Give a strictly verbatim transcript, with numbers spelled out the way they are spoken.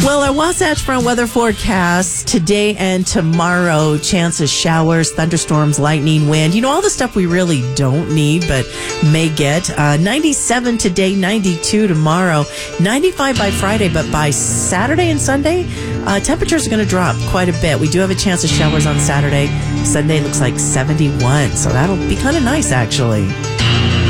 Well, our Wasatch Front weather forecast today and tomorrow, chances showers, thunderstorms, lightning, wind. You know, all the stuff we really don't need but may get. Uh, ninety-seven today, ninety-two tomorrow, ninety-five by Friday, but by Saturday and Sunday, uh, temperatures are going to drop quite a bit. We do have a chance of showers on Saturday. Sunday looks like seventy-one, so that'll be kind of nice, actually.